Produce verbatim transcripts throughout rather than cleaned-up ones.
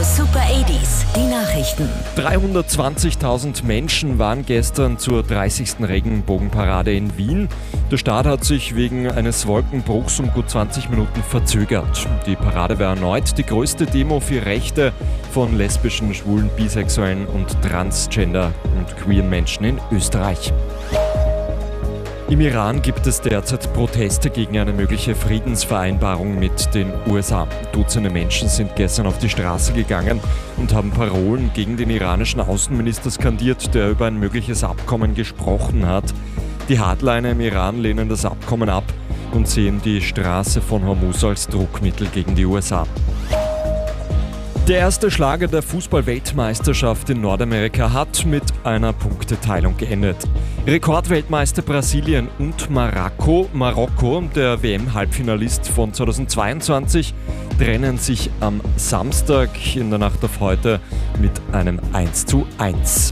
Super achtziger, die Nachrichten. dreihundertzwanzigtausend Menschen waren gestern zur dreißigsten Regenbogenparade in Wien. Der Start hat sich wegen eines Wolkenbruchs um gut zwanzig Minuten verzögert. Die Parade war erneut die größte Demo für Rechte von lesbischen, schwulen, bisexuellen und transgender- und queeren Menschen in Österreich. Im Iran gibt es derzeit Proteste gegen eine mögliche Friedensvereinbarung mit den U S A. Dutzende Menschen sind gestern auf die Straße gegangen und haben Parolen gegen den iranischen Außenminister skandiert, der über ein mögliches Abkommen gesprochen hat. Die Hardliner im Iran lehnen das Abkommen ab und sehen die Straße von Hormuz als Druckmittel gegen die U S A. Der erste Schlager der Fußball-Weltmeisterschaft in Nordamerika hat mit einer Punkteteilung geendet. Rekordweltmeister Brasilien und Marokko, Marokko, der W M-Halbfinalist von zweitausendzweiundzwanzig, trennen sich am Samstag in der Nacht auf heute mit einem eins zu eins.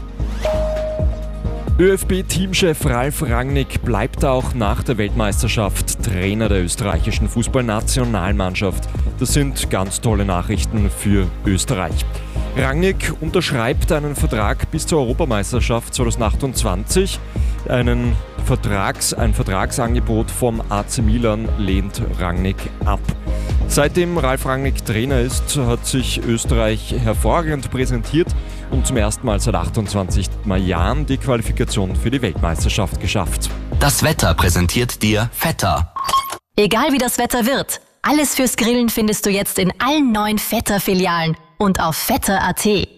ÖFB-Teamchef Ralf Rangnick bleibt auch nach der Weltmeisterschaft Trainer der österreichischen Fußballnationalmannschaft. Das sind ganz tolle Nachrichten für Österreich. Rangnick unterschreibt einen Vertrag bis zur Europameisterschaft zweitausendachtundzwanzig. Einen Vertrags, ein Vertragsangebot vom A C Milan lehnt Rangnick ab. Seitdem Ralf Rangnick Trainer ist, hat sich Österreich hervorragend präsentiert und zum ersten Mal seit achtundzwanzig Jahren die Qualifikation für die Weltmeisterschaft geschafft. Das Wetter präsentiert dir Vetter. Egal wie das Wetter wird, alles fürs Grillen findest du jetzt in allen neuen Vetter-Filialen und auf vetter punkt a t.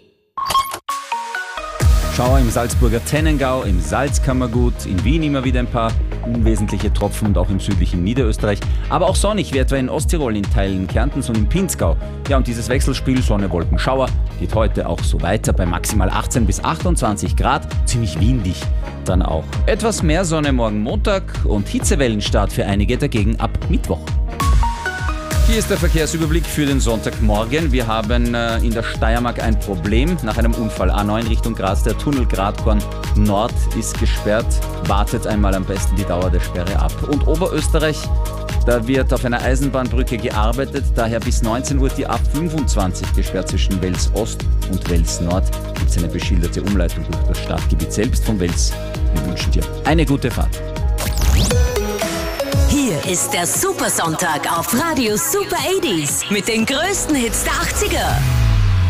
Schauer im Salzburger Tennengau, im Salzkammergut, in Wien immer wieder ein paar unwesentliche Tropfen und auch im südlichen Niederösterreich. Aber auch sonnig wie etwa in Osttirol, in Teilen Kärntens und im Pinzgau. Ja, und dieses Wechselspiel Sonne, Wolken, Schauer geht heute auch so weiter bei maximal achtzehn bis achtundzwanzig Grad. Ziemlich windig dann auch. Etwas mehr Sonne morgen Montag und Hitzewellenstart für einige dagegen ab Mittwoch. Hier ist der Verkehrsüberblick für den Sonntagmorgen. Wir haben äh, in der Steiermark ein Problem. Nach einem Unfall A neun Richtung Graz, der Tunnel Gradkorn Nord ist gesperrt. Wartet einmal am besten die Dauer der Sperre ab. Und Oberösterreich, da wird auf einer Eisenbahnbrücke gearbeitet. Daher bis neunzehn Uhr die A fünfundzwanzig gesperrt zwischen Wels Ost und Wels Nord. Gibt es eine beschilderte Umleitung durch das Stadtgebiet selbst von Wels. Wir wünschen dir eine gute Fahrt. Hier ist der Super Sonntag auf Radio Super achtziger mit den größten Hits der achtziger.